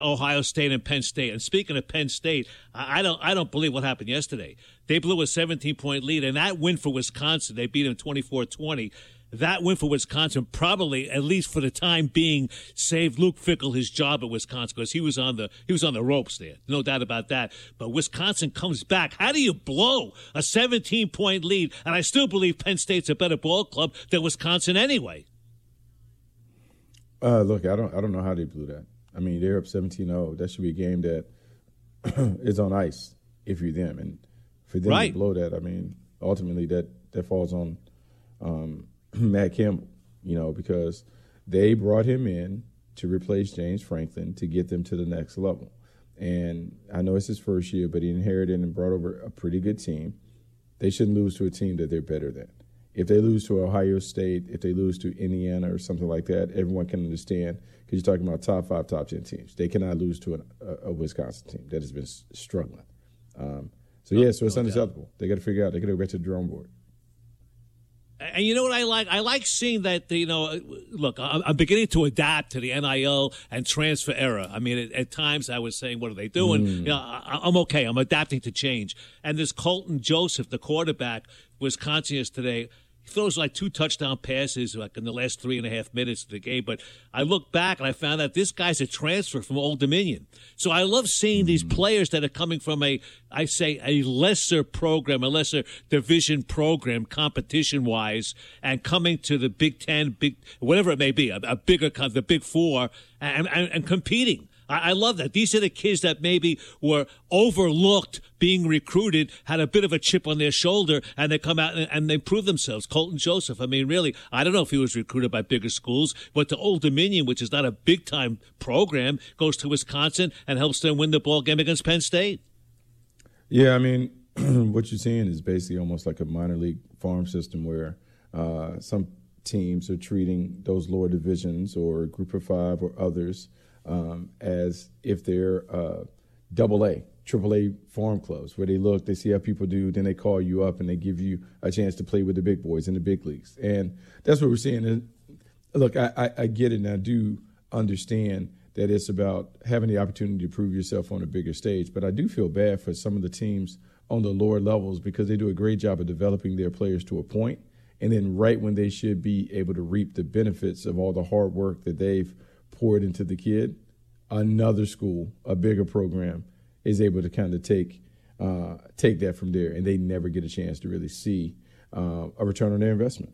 Ohio State and Penn State. And speaking of Penn State, I don't believe what happened yesterday. They blew a 17-point lead, and that win for Wisconsin, they beat them 24-20. That win for Wisconsin probably, at least for the time being, saved Luke Fickell his job at Wisconsin because he was on the ropes there, no doubt about that. But Wisconsin comes back. How do you blow a 17-point lead? And I still believe Penn State's a better ball club than Wisconsin anyway. Look, I don't know how they blew that. I mean, they're up 17-0. That should be a game that is on ice if you're them, and for them to blow that, I mean, ultimately that falls on Matt Campbell, because they brought him in to replace James Franklin to get them to the next level. And I know it's his first year, but he inherited and brought over a pretty good team. They shouldn't lose to a team that they're better than. If they lose to Ohio State, if they lose to Indiana or something like that, everyone can understand because you're talking about top 5, top 10 teams. They cannot lose to a Wisconsin team that has been struggling. So it's unacceptable. They got to figure out. They got to go back to the drawing board. And you know what I like? I like seeing that, look, I'm beginning to adapt to the NIL and transfer era. I mean, at times I was saying, what are they doing? I'm okay. I'm adapting to change. And this Colton Joseph, the quarterback, Wisconsin yesterday, he throws like 2 touchdown passes like in the last 3.5 minutes of the game. But I look back and I found out this guy's a transfer from Old Dominion. So I love seeing these players that are coming from a lesser program, a lesser division program, competition-wise, and coming to the Big Ten, whatever it may be, a bigger, the Big Four, and competing. I love that. These are the kids that maybe were overlooked being recruited, had a bit of a chip on their shoulder, and they come out and they prove themselves. Colton Joseph, I mean, really, I don't know if he was recruited by bigger schools, but to Old Dominion, which is not a big-time program, goes to Wisconsin and helps them win the ball game against Penn State. Yeah, I mean, what you're seeing is basically almost like a minor league farm system where some teams are treating those lower divisions or Group of 5 or others as if they're AA, AAA farm clubs, where they see how people do, then they call you up and they give you a chance to play with the big boys in the big leagues. And that's what we're seeing. And look, I get it, and I do understand that it's about having the opportunity to prove yourself on a bigger stage. But I do feel bad for some of the teams on the lower levels because they do a great job of developing their players to a point, and then right when they should be able to reap the benefits of all the hard work that they've poured into the kid, another school, a bigger program, is able to kind of take that from there, and they never get a chance to really see a return on their investment.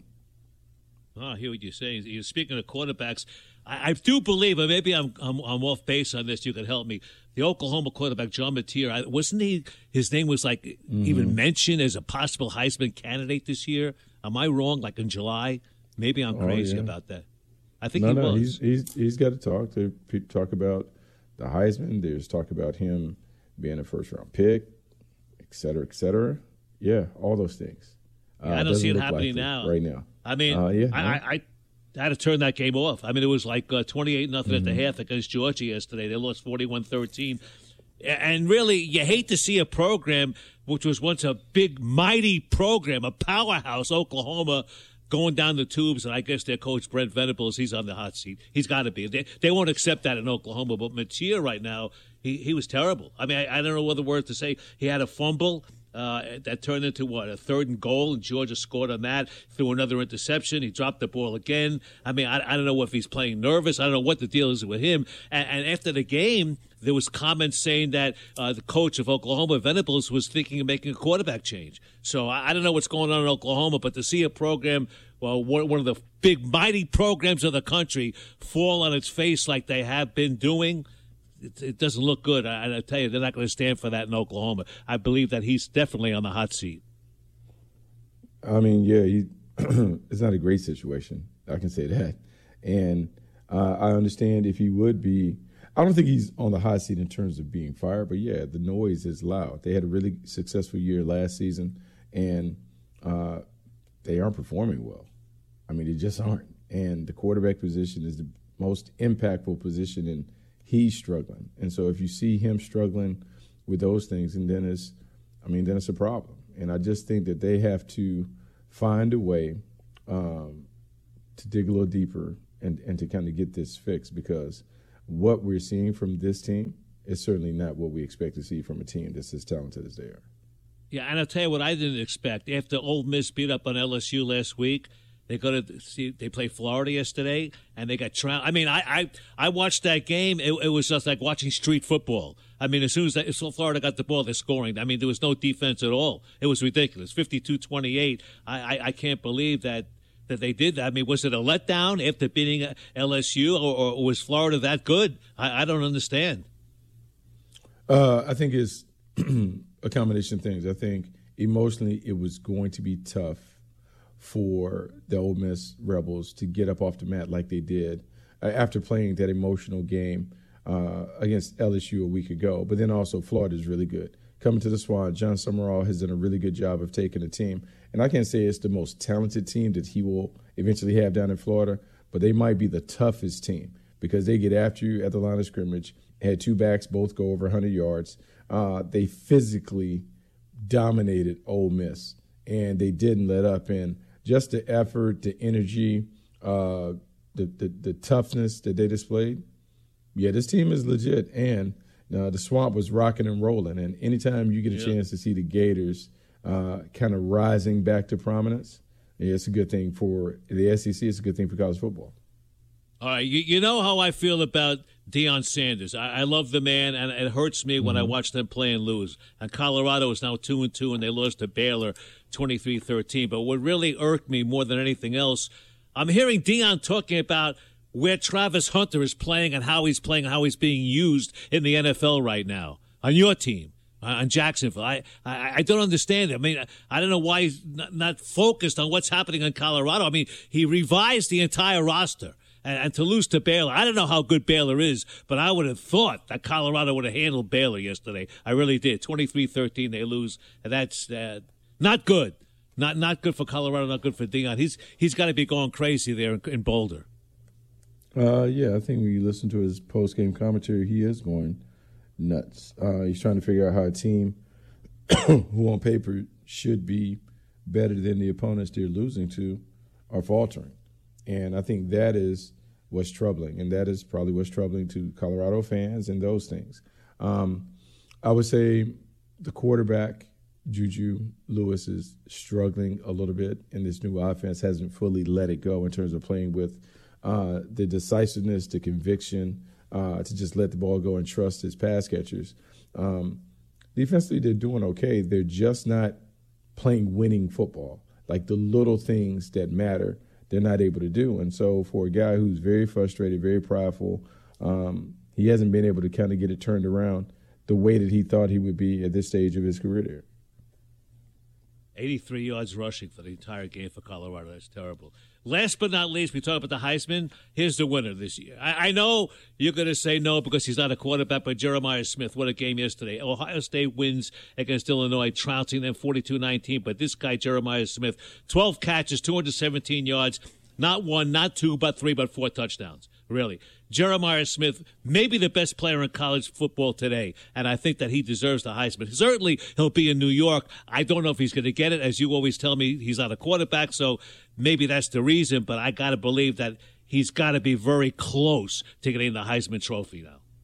Oh, I hear what you're saying. You're speaking of quarterbacks. I do believe, and maybe I'm off base on this. You can help me. The Oklahoma quarterback, John Mateer, wasn't he? His name was even mentioned as a possible Heisman candidate this year. Am I wrong? Like in July? Maybe I'm crazy about that. I think he was. He's got to talk about the Heisman. There's talk about him being a first-round pick, et cetera, et cetera. Yeah, all those things. I don't see it happening right now. I mean, I had to turn that game off. I mean, it was like 28-0 at the half against Georgia yesterday. They lost 41-13. And really, you hate to see a program which was once a big, mighty program, a powerhouse, Oklahoma, going down the tubes, and I guess their coach, Brent Venables, he's on the hot seat. He's got to be. They won't accept that in Oklahoma. But Mateer right now, he was terrible. I mean, I don't know what the word to say. He had a fumble that turned into, a 3rd and goal, and Georgia scored on that, threw another interception. He dropped the ball again. I mean, I don't know if he's playing nervous. I don't know what the deal is with him. And after the game, there was comments saying that the coach of Oklahoma, Venables, was thinking of making a quarterback change. So I don't know what's going on in Oklahoma, but to see a program, one of the big, mighty programs of the country, fall on its face like they have been doing, it doesn't look good. I tell you, they're not going to stand for that in Oklahoma. I believe that he's definitely on the hot seat. I mean, yeah, it's not a great situation. I can say that. And I understand if he would be – I don't think he's on the hot seat in terms of being fired, but, yeah, the noise is loud. They had a really successful year last season, and they aren't performing well. I mean, they just aren't. And the quarterback position is the most impactful position, and he's struggling. And so if you see him struggling with those things, and then it's a problem. And I just think that they have to find a way to dig a little deeper and to kind of get this fixed, because what we're seeing from this team is certainly not what we expect to see from a team that's as talented as they are. Yeah, and I'll tell you what I didn't expect. After Ole Miss beat up on LSU last week, they play Florida yesterday, and they got trounced. I mean, I watched that game. It was just like watching street football. I mean, as soon as Florida got the ball, they're scoring. I mean, there was no defense at all. It was ridiculous. 52-28. I can't believe that they did that. I mean, was it a letdown after beating LSU, or was Florida that good? I don't understand. I think it's a combination of things. I think emotionally it was going to be tough for the Ole Miss Rebels to get up off the mat like they did after playing that emotional game against LSU a week ago. But then also Florida's really good. Coming to the Swan, John Summerall has done a really good job of taking a team. And I can't say it's the most talented team that he will eventually have down in Florida, but they might be the toughest team because they get after you at the line of scrimmage. Had two backs, both go over 100 yards. They physically dominated Ole Miss, and they didn't let up. And just the effort, the energy, the toughness that they displayed, yeah, this team is legit. And the Swamp was rocking and rolling. And anytime you get a chance to see the Gators kind of rising back to prominence, yeah, it's a good thing for the SEC. It's a good thing for college football. All right, you know how I feel about Deion Sanders. I love the man, and it hurts me when I watch them play and lose. And Colorado is now 2-2, and they lost to Baylor 23-13. But what really irked me more than anything else, I'm hearing Deion talking about where Travis Hunter is playing and how he's playing and how he's being used in the NFL right now on your team. On Jacksonville. I don't understand it. I mean, I don't know why he's not focused on what's happening in Colorado. I mean, he revised the entire roster. And to lose to Baylor, I don't know how good Baylor is, but I would have thought that Colorado would have handled Baylor yesterday. I really did. 23-13, they lose. And that's not good. Not good for Colorado, not good for Deion. He's got to be going crazy there in Boulder. Yeah, I think when you listen to his post-game commentary, he is going nuts. He's trying to figure out how a team who on paper should be better than the opponents they're losing to are faltering. And I think that is what's troubling, and that is probably what's troubling to Colorado fans and those things. I would say the quarterback, Juju Lewis, is struggling a little bit, and this new offense hasn't fully let it go in terms of playing with the decisiveness, the conviction, to just let the ball go and trust his pass catchers. Defensively, they're doing okay. They're just not playing winning football. Like the little things that matter, they're not able to do. And so for a guy who's very frustrated, very prideful, he hasn't been able to kind of get it turned around the way that he thought he would be at this stage of his career there. 83 yards rushing for the entire game for Colorado. That's terrible. Last but not least, we talk about the Heisman. Here's the winner this year. I know you're going to say no because he's not a quarterback, but Jeremiah Smith, what a game yesterday. Ohio State wins against Illinois, trouncing them 42-19. But this guy, Jeremiah Smith, 12 catches, 217 yards, not one, not two, but three, but four touchdowns. Really. Jeremiah Smith, maybe the best player in college football today, and I think that he deserves the Heisman. Certainly, he'll be in New York. I don't know if he's going to get it. As you always tell me, he's not a quarterback, so maybe that's the reason, but I got to believe that he's got to be very close to getting the Heisman Trophy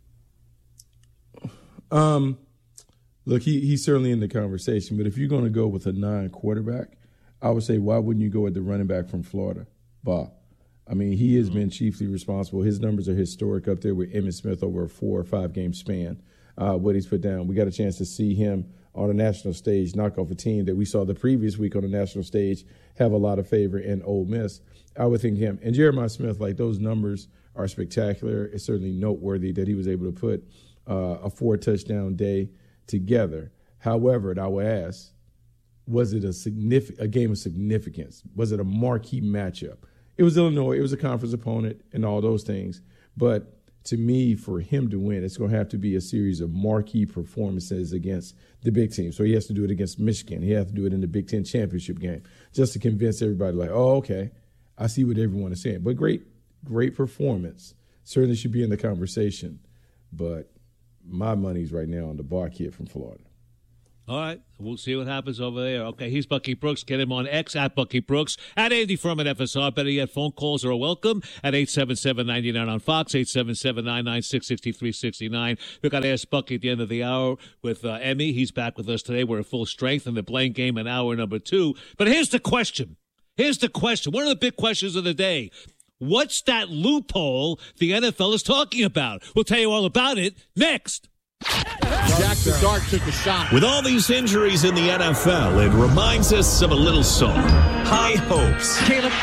now. Look, he's certainly in the conversation, but if you're going to go with a non-quarterback, I would say why wouldn't you go with the running back from Florida, Bob? I mean, he has been chiefly responsible. His numbers are historic up there with Emmitt Smith over a 4 or 5 game span, what he's put down. We got a chance to see him on a national stage knock off a team that we saw the previous week on the national stage have a lot of favor in Ole Miss. I would think him. And Jeremiah Smith, like those numbers are spectacular. It's certainly noteworthy that he was able to put a 4-touchdown day together. However, and I will ask, was it a game of significance? Was it a marquee matchup? It was Illinois. It was a conference opponent and all those things. But to me, for him to win, it's going to have to be a series of marquee performances against the big team. So he has to do it against Michigan. He has to do it in the Big Ten championship game just to convince everybody, like, oh, okay, I see what everyone is saying. But great performance. Certainly should be in the conversation. But my money's right now on the bar kid from Florida. All right. We'll see what happens over there. Okay, he's Bucky Brooks. Get him on X at Bucky Brooks. At Andy Furman FSR. Better yet, phone calls are welcome at 877-99 on Fox, 877-996-6369. We've got to ask Bucky at the end of the hour with Emmy. He's back with us today. We're at full strength in the Blaine game in hour number 2. But here's the question. One of the big questions of the day. What's that loophole the NFL is talking about? We'll tell you all about it next. Jack the Dart took a shot. With all these injuries in the NFL, it reminds us of a little song, High Hopes. Caleb